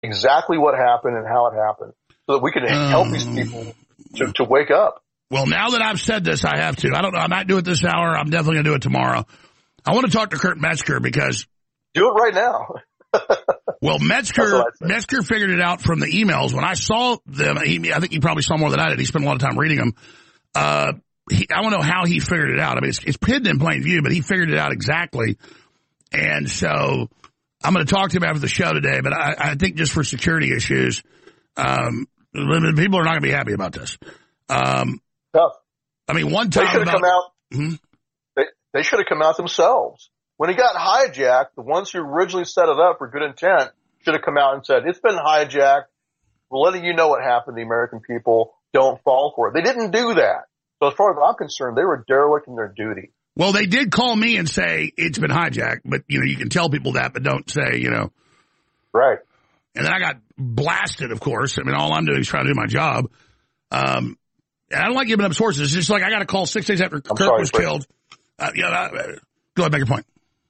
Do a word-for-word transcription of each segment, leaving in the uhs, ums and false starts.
exactly what happened and how it happened so that we can um, help these people to, to wake up. Well, now that I've said this, I have to. I don't know. I might do it this hour. I'm definitely going to do it tomorrow. I want to talk to Kurt Metzger because... Do it right now. Well, Metzger, Metzger figured it out from the emails. When I saw them, he, I think he probably saw more than I did. He spent a lot of time reading them. Uh, he, I don't know how he figured it out. I mean, it's, it's hidden in plain view, but he figured it out exactly. And so I'm going to talk to him after the show today, but I, I think just for security issues, um, people are not going to be happy about this. Um, Tough. I mean, one time they should have come out. Mm-hmm. They, they should have come out themselves. When he got hijacked, the ones who originally set it up for good intent should have come out and said, it's been hijacked. We're letting you know what happened. The American people don't fall for it. They didn't do that. So as far as I'm concerned, they were derelict in their duty. Well, they did call me and say it's been hijacked, but, you know, you can tell people that, but don't say, you know. Right. And then I got blasted, of course. I mean, all I'm doing is trying to do my job. Um, and I don't like giving up sources. It's just like I got a call six days after I'm Kirk sorry, was Chris. killed. Uh, you know, uh, go ahead, make your point.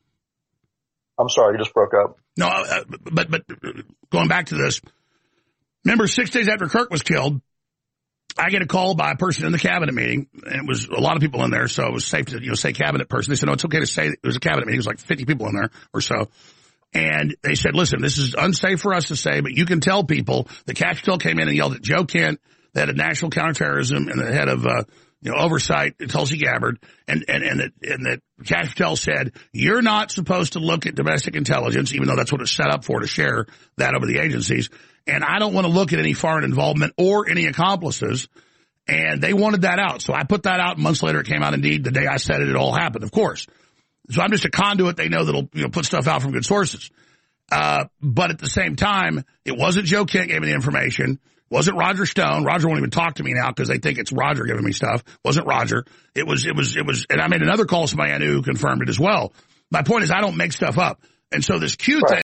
I'm sorry, you just broke up. No, uh, but but going back to this, remember six days after Kirk was killed, I get a call by a person in the cabinet meeting, and it was a lot of people in there, so it was safe to, you know, say cabinet person. They said, no, it's okay to say it was a cabinet meeting. It was like fifty people in there or so. And they said, listen, this is unsafe for us to say, but you can tell people the Cash Patel came in and yelled at Joe Kent, the head of national counterterrorism, and the head of, uh, you know, oversight, Tulsi Gabbard, and, and, and that, and that Cash Patel said, you're not supposed to look at domestic intelligence, even though that's what it's set up for, to share that over the agencies. And I don't want to look at any foreign involvement or any accomplices. And they wanted that out. So I put that out. Months later, it came out. Indeed, the day I said it, it all happened, of course. So I'm just a conduit they know that'll, you know, put stuff out from good sources. Uh, but at the same time, it wasn't Joe Kent gave me the information. Wasn't Roger Stone. Roger won't even talk to me now because they think it's Roger giving me stuff. Wasn't Roger. It was, it was, it was, and I made another call to somebody I knew who confirmed it as well. My point is I don't make stuff up. And so this Q right. thing,